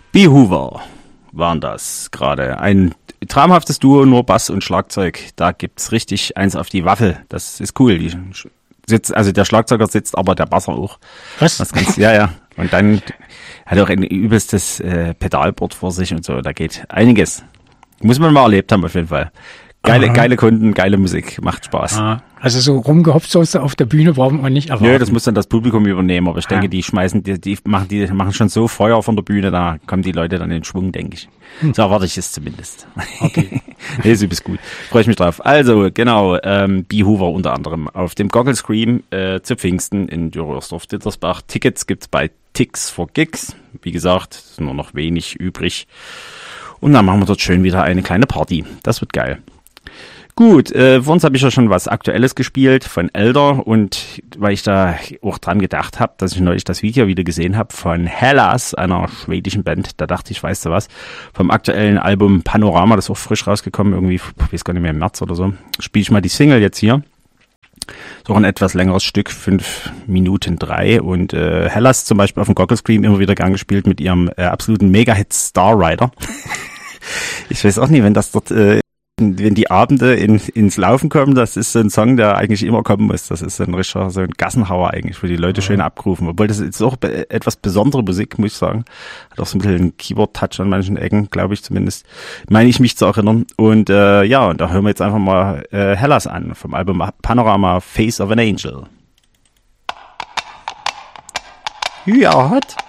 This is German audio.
B. Hoover waren das gerade. Ein traumhaftes Duo, nur Bass und Schlagzeug. Da gibt's richtig eins auf die Waffel. Das ist cool. Also der Schlagzeuger sitzt, aber der Basser auch. Was? Ja. Und dann hat er auch ein übelstes Pedalboard vor sich und so. Da geht einiges. Muss man mal erlebt haben auf jeden Fall. Geile Kunden, geile Musik, macht Spaß. Also so rumgehopst auf der Bühne brauchen wir nicht erwarten. Nö, das muss dann das Publikum übernehmen, aber ich denke, die machen schon so Feuer von der Bühne, da kommen die Leute dann in Schwung, denke ich. So erwarte ich es zumindest. Okay. Nee, ist übelst gut. Freue ich mich drauf. Also, genau, B. Hoover unter anderem auf dem Goggle Scream zu Pfingsten in Dürrörsdorf-Dittersbach. Tickets gibt's bei Tix for Gigs. Wie gesagt, ist nur noch wenig übrig. Und dann machen wir dort schön wieder eine kleine Party. Das wird geil. Gut, für uns habe ich ja schon was Aktuelles gespielt von Elder und weil ich da auch dran gedacht habe, dass ich neulich das Video wieder gesehen habe von Hellas, einer schwedischen Band, da dachte ich, weißt du was, vom aktuellen Album Panorama, das ist auch frisch rausgekommen, irgendwie, ich weiß gar nicht mehr, im März oder so, spiele ich mal die Single jetzt hier. So ein etwas längeres Stück, 5 Minuten 3 und Hellas zum Beispiel auf dem Goggle Scream immer wieder gern gespielt mit ihrem absoluten Mega-Hit Star Rider. Ich weiß auch nicht, wenn das dort... wenn die Abende ins Laufen kommen, das ist so ein Song, der eigentlich immer kommen muss. Das ist so ein Gassenhauer eigentlich, wo die Leute schön abrufen. Obwohl das ist auch etwas besondere Musik, muss ich sagen. Hat auch so ein bisschen einen Keyboard-Touch an manchen Ecken, glaube ich zumindest. Meine ich mich zu erinnern. Und und da hören wir jetzt einfach mal Hellas an vom Album Panorama Face of an Angel. Ja, hat.